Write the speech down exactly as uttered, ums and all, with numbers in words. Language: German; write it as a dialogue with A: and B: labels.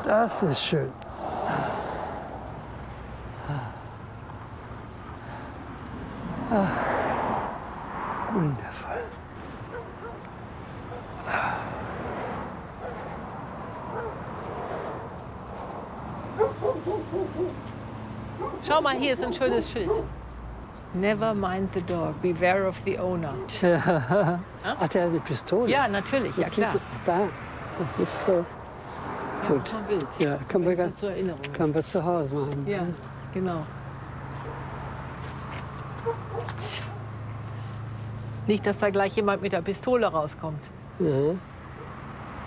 A: Das ist schön. Ah, wundervoll.
B: Schau mal, hier ist ein schönes Schild. Never mind the dog, beware of the owner.
A: Tja. Ach, der hat eine Pistole.
B: Ja, natürlich, ja klar.
A: Da. Das ist so. Gut.
B: Ja, wild.
A: Ja, können wir,
B: Das zur Erinnerung.
A: können wir zu Hause machen.
B: Ja, genau. Nicht, dass da gleich jemand mit der Pistole rauskommt.
A: Ja.